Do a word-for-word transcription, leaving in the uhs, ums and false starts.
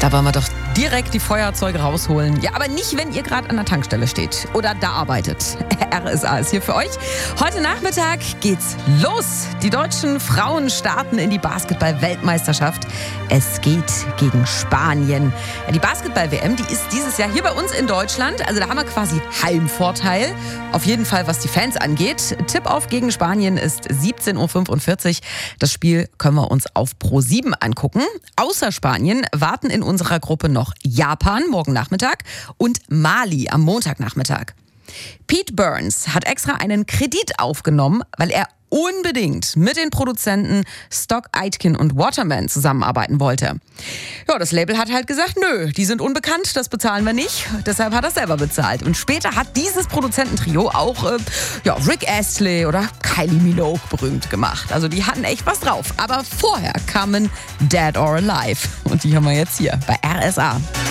Da wollen wir doch direkt die Feuerzeuge rausholen. Ja, aber nicht, wenn ihr gerade an der Tankstelle steht oder da arbeitet. R S A ist hier für euch. Heute Nachmittag geht's los. Die deutschen Frauen starten in die Basketball-Weltmeisterschaft. Es geht gegen Spanien. Ja, die Basketball-W M, die ist dieses Jahr hier bei uns in Deutschland. Also da haben wir quasi Heimvorteil. Auf jeden Fall, was die Fans angeht. Tip-Off gegen Spanien ist siebzehn Uhr fünfundvierzig. Das Spiel können wir uns auf Pro sieben angucken. Außer Spanien warten in unserer Gruppe noch Japan morgen Nachmittag und Mali am Montagnachmittag. Pete Burns hat extra einen Kredit aufgenommen, weil er unbedingt mit den Produzenten Stock Aitken und Waterman zusammenarbeiten wollte. Ja, das Label hat halt gesagt, nö, die sind unbekannt, das bezahlen wir nicht. Deshalb hat er selber bezahlt. Und später hat dieses Produzententrio auch äh, ja, Rick Astley oder Kylie Minogue berühmt gemacht. Also die hatten echt was drauf. Aber vorher kamen Dead or Alive. Und die haben wir jetzt hier bei R S A.